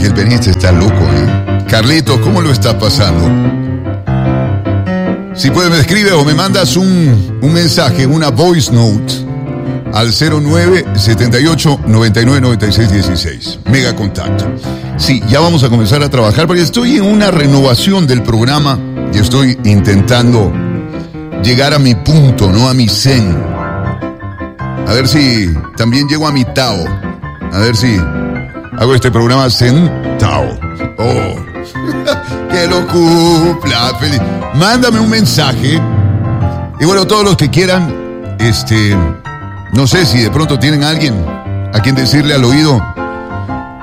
el pianista está loco, ¿eh? Carlitos, ¿cómo lo estás pasando? Si puedes, me escribe o me mandas un mensaje, una voice note al 0978-999616. Mega contacto. Sí, ya vamos a comenzar a trabajar porque estoy en una renovación del programa y estoy intentando llegar a mi punto, no a mi zen. A ver si también llego a mi Tao. A ver si hago este programa zen Tao. Oh, que lo cumpla feliz. Mándame un mensaje. Y bueno, todos los que quieran, no sé si de pronto tienen a alguien a quien decirle al oído